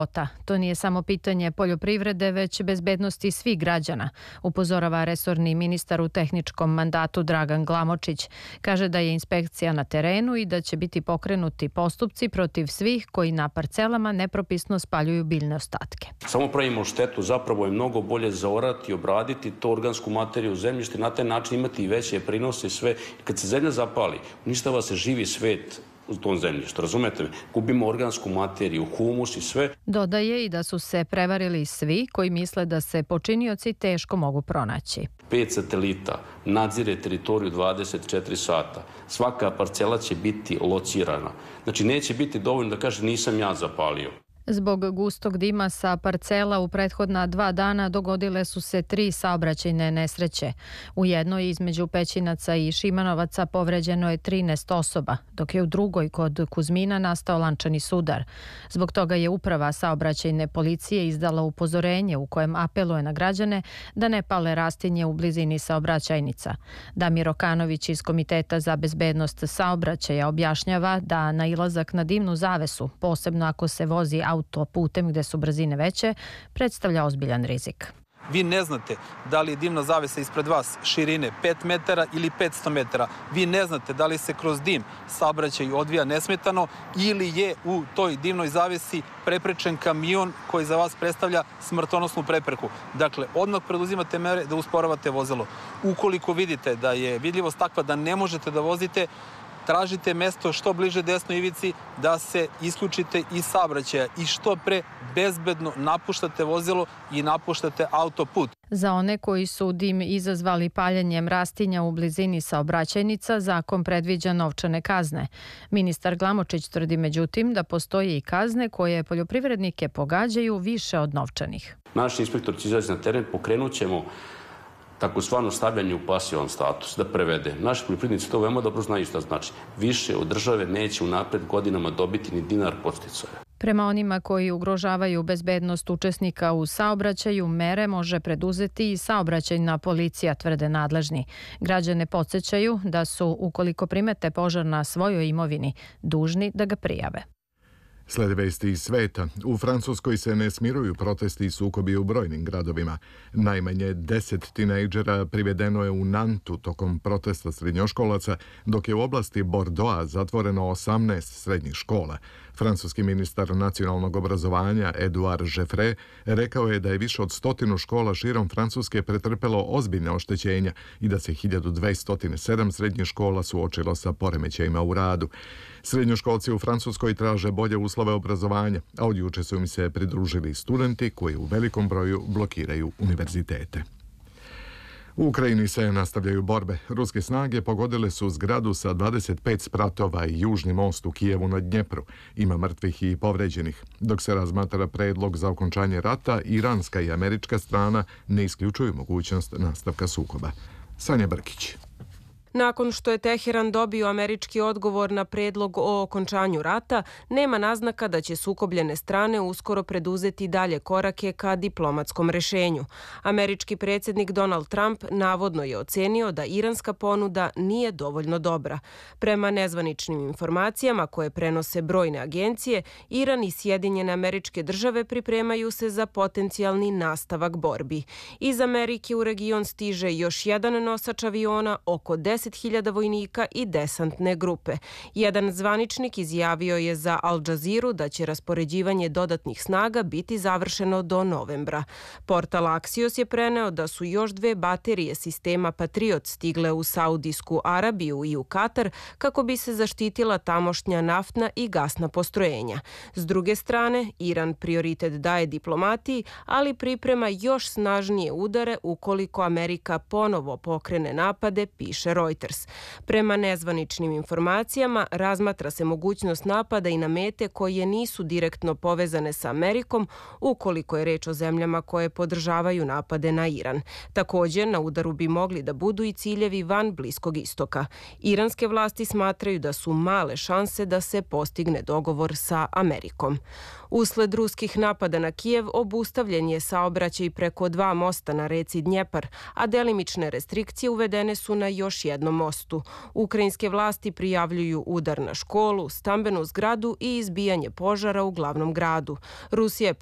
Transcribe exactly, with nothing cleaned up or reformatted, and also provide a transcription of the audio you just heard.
To nije samo pitanje poljoprivrede, već bezbednosti svih građana, upozorava resorni ministar u tehničkom mandatu Dragan Glamočić. Kaže da je inspekcija na terenu i da će biti pokrenuti postupci protiv svih koji na parcelama nepropisno spaljuju biljne ostatke. Samo pravimo štetu, zapravo je mnogo bolje zaorati, obraditi to organsku materiju u zemljište, na taj način imati i veće prinose i sve. Kad se zemlja zapali, uništava se živi svet u tom zemljištu, razumete me? Gubimo organsku materiju, humus i sve. Dodaje i da su se prevarili svi koji misle da se počinioci teško mogu pronaći. Pet satelita nadzire teritoriju dvadeset četiri sata. Svaka parcela će biti locirana. Znači neće biti dovoljno da kaže nisam ja zapalio. Zbog gustog dima sa parcela u prethodna dva dana dogodile su se tri saobraćajne nesreće. U jednoj između Pećinaca i Šimanovaca povređeno je trinaest osoba, dok je u drugoj kod Kuzmina nastao lančani sudar. Zbog toga je uprava saobraćajne policije izdala upozorenje u kojem apeluje na građane da ne pale rastinje u blizini saobraćajnica. Damir Okanović iz Komiteta za bezbednost saobraćaja objašnjava da nailazak na dimnu zavesu, posebno ako se vozi autoputem gde su brzine veće, predstavlja ozbiljan rizik. Vi ne znate da li je dimna zavesa ispred vas širine pet metara ili petsto metara. Vi ne znate da li se kroz dim saobraćaj odvija nesmetano ili je u toj dimnoj zavesi preprečen kamion koji za vas predstavlja smrtonosnu prepreku. Dakle, odmah preduzimate mere da usporavate vozilo. Ukoliko vidite da je vidljivost takva da ne možete da vozite, tražite mesto što bliže desnoj ivici da se isključite iz saobraćaja i što pre bezbedno napuštate vozilo i napuštate autoput. Za one koji su dim izazvali paljenjem rastinja u blizini saobraćajnica, zakon predviđa novčane kazne. Ministar Glamočić tvrdi međutim da postoje i kazne koje poljoprivrednike pogađaju više od novčanih. Naši inspektor će izaći na teren, pokrenut ćemo takozvano stavljanje u pasivan status, da prevede. Naši poljoprivrednici to veoma dobro znaju šta znači. Više od države neće unapred godinama dobiti ni dinar podsticaja. Prema onima koji ugrožavaju bezbednost učesnika u saobraćaju, mere može preduzeti i saobraćajna policija, tvrde nadležni. Građane podsjećaju da su, ukoliko primete požar na svojoj imovini, dužni da ga prijave. Slede vesti iz sveta. U Francuskoj se ne smiruju protesti i sukobi u brojnim gradovima. Najmanje deset tinejdžera privedeno je u Nantu tokom protesta srednjoškolaca, dok je u oblasti Bordeauxa zatvoreno osamnaest srednjih škola. Francuski ministar nacionalnog obrazovanja Edouard Jeffrey rekao je da je više od stotinu škola širom Francuske pretrpelo ozbiljne oštećenja i da se hiljadu dvesta sedam srednjih škola suočilo sa poremećajima u radu. Srednjoškolci u Francuskoj traže bolje uslove obrazovanja, a od juče su im se pridružili studenti koji u velikom broju blokiraju univerzitete. U Ukrajini se nastavljaju borbe. Ruske snage pogodile su zgradu sa dvadeset pet spratova i južni most u Kijevu na Dnjepru. Ima mrtvih i povređenih. Dok se razmatra predlog za okončanje rata, iranska i američka strana ne isključuju mogućnost nastavka sukoba. Sanja Brkić. Nakon što je Teheran dobio američki odgovor na predlog o okončanju rata, nema naznaka da će sukobljene strane uskoro preduzeti dalje korake ka diplomatskom rešenju. Američki predsjednik Donald Trump navodno je ocenio da iranska ponuda nije dovoljno dobra. Prema nezvaničnim informacijama koje prenose brojne agencije, Iran i Sjedinjene Američke Države pripremaju se za potencijalni nastavak borbi. Iz Amerike u region stiže još jedan nosač aviona, oko deset hiljada vojnika i desantne grupe. Jedan zvaničnik izjavio je za Al Jazeeru da će raspoređivanje dodatnih snaga biti završeno do novembra. Portal Axios je preneo da su još dve baterije sistema Patriot stigle u Saudijsku Arabiju i u Katar kako bi se zaštitila tamošnja naftna i gasna postrojenja. S druge strane, Iran prioritet daje diplomatiji, ali priprema još snažnije udare ukoliko Amerika ponovo pokrene napade, piše Reuters. Prema nezvaničnim informacijama, razmatra se mogućnost napada i na mete koje nisu direktno povezane sa Amerikom, ukoliko je reč o zemljama koje podržavaju napade na Iran. Također, na udaru bi mogli da budu i ciljevi van Bliskog istoka. Iranske vlasti smatraju da su male šanse da se postigne dogovor sa Amerikom. Usled ruskih napada na Kijev obustavljen je saobraćaj preko dva mosta na reci Dnjepar, a delimične restrikcije uvedene su na još jednom jednom mostu. Ukrajinske vlasti prijavljuju udar na školu, stambenu zgradu i izbijanje požara u glavnom gradu. Rusija je